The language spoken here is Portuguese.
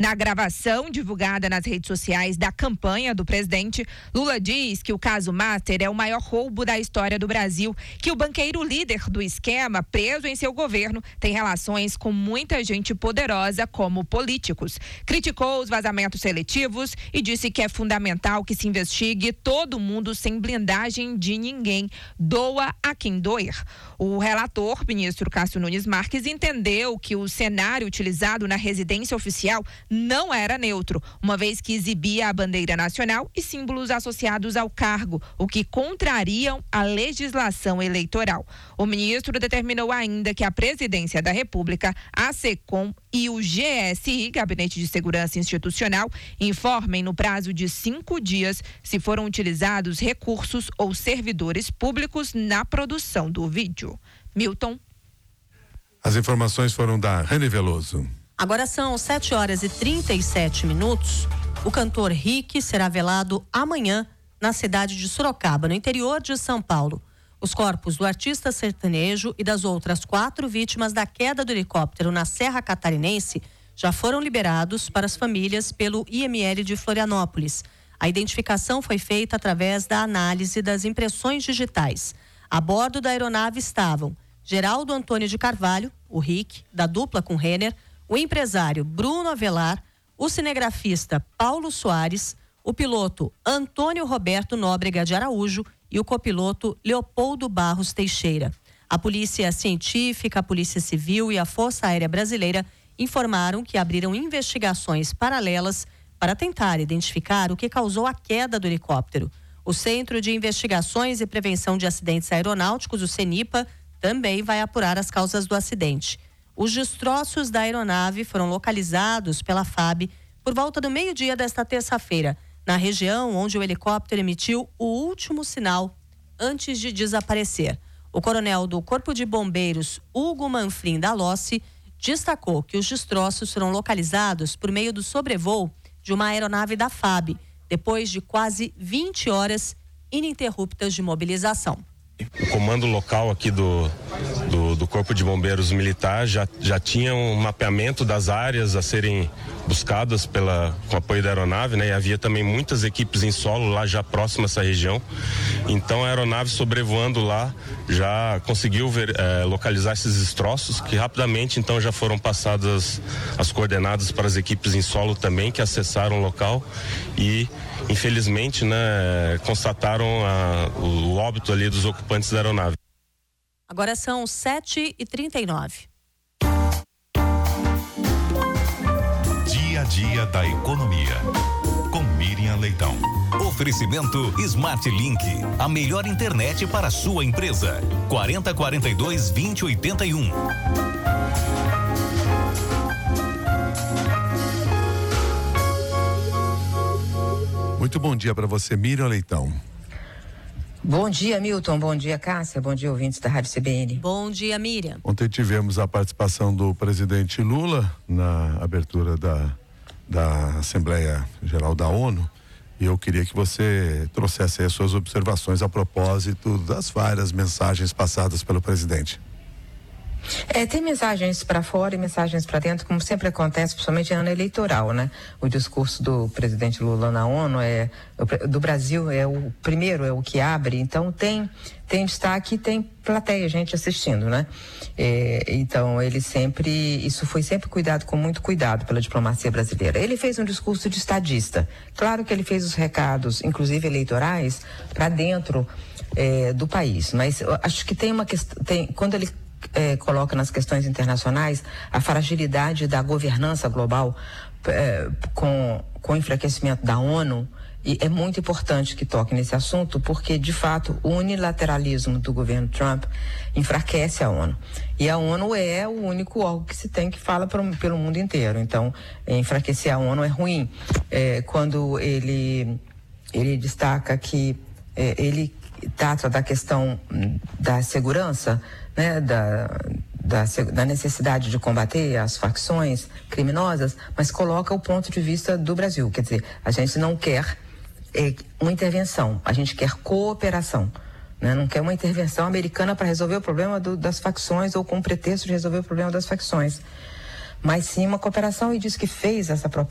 Na gravação divulgada nas redes sociais da campanha do presidente, Lula diz que o caso Master é o maior roubo da história do Brasil, que o banqueiro líder do esquema, preso em seu governo, tem relações com muita gente poderosa como políticos. Criticou os vazamentos seletivos e disse que é fundamental que se investigue todo mundo sem blindagem de ninguém. Doa a quem doer. O relator, ministro Cássio Nunes Marques, entendeu que o cenário utilizado na residência oficial não era neutro, uma vez que exibia a bandeira nacional e símbolos associados ao cargo, o que contrariam a legislação eleitoral. O ministro determinou ainda que a Presidência da República, a SECOM e o GSI, Gabinete de Segurança Institucional, informem no prazo de 5 dias se foram utilizados recursos ou servidores públicos na produção do vídeo. Milton. As informações foram da Rani Veloso. Agora são 7h37. O cantor Rick será velado amanhã na cidade de Sorocaba, no interior de São Paulo. Os corpos do artista sertanejo e das outras 4 vítimas da queda do helicóptero na Serra Catarinense já foram liberados para as famílias pelo IML de Florianópolis. A identificação foi feita através da análise das impressões digitais. A bordo da aeronave estavam Geraldo Antônio de Carvalho, o Rick, da dupla com Renner, o empresário Bruno Avelar, o cinegrafista Paulo Soares, o piloto Antônio Roberto Nóbrega de Araújo e o copiloto Leopoldo Barros Teixeira. A Polícia Científica, a Polícia Civil e a Força Aérea Brasileira informaram que abriram investigações paralelas para tentar identificar o que causou a queda do helicóptero. O Centro de Investigações e Prevenção de Acidentes Aeronáuticos, o CENIPA, também vai apurar as causas do acidente. Os destroços da aeronave foram localizados pela FAB por volta do meio-dia desta terça-feira, na região onde o helicóptero emitiu o último sinal antes de desaparecer. O coronel do Corpo de Bombeiros, Hugo Manfrim da Lossi, destacou que os destroços foram localizados por meio do sobrevoo de uma aeronave da FAB, depois de quase 20 horas ininterruptas de mobilização. O comando local aqui do Corpo de Bombeiros Militar já tinha um mapeamento das áreas a serem buscadas com apoio da aeronave, né? E havia também muitas equipes em solo lá já próximo a essa região. Então a aeronave sobrevoando lá já conseguiu localizar esses destroços, que rapidamente então já foram passadas as coordenadas para as equipes em solo também, que acessaram o local e infelizmente, né, constataram o óbito ali dos ocupantes da aeronave. Agora são 7h39. Dia a dia da economia. Com Miriam Leitão. Oferecimento Smart Link, a melhor internet para a sua empresa. 4042-2081. Muito bom dia para você, Miriam Leitão. Bom dia, Milton. Bom dia, Cássia. Bom dia, ouvintes da Rádio CBN. Bom dia, Miriam. Ontem tivemos a participação do presidente Lula na abertura da Assembleia Geral da ONU e eu queria que você trouxesse aí as suas observações a propósito das várias mensagens passadas pelo presidente. Tem mensagens para fora e mensagens para dentro, como sempre acontece, principalmente em ano eleitoral, né? O discurso do presidente Lula na ONU do Brasil é o primeiro, é o que abre, então tem destaque e tem plateia, gente assistindo, né? Então isso foi sempre cuidado, com muito cuidado pela diplomacia brasileira. Ele fez um discurso de estadista. Claro que ele fez os recados, inclusive eleitorais, para dentro do país, mas eu acho que tem uma questão, quando ele coloca nas questões internacionais a fragilidade da governança global com o enfraquecimento da ONU, e é muito importante que toque nesse assunto, porque de fato o unilateralismo do governo Trump enfraquece a ONU, e a ONU é o único órgão que se tem que fala pelo mundo inteiro. Então enfraquecer a ONU é ruim. Quando ele destaca que ele trata da questão da segurança, né, da necessidade de combater as facções criminosas, mas coloca o ponto de vista do Brasil. Quer dizer, a gente não quer uma intervenção, a gente quer cooperação, né? Não quer uma intervenção americana para resolver o problema das facções ou com o pretexto de resolver o problema das facções, mas sim uma cooperação, e diz que fez essa proposta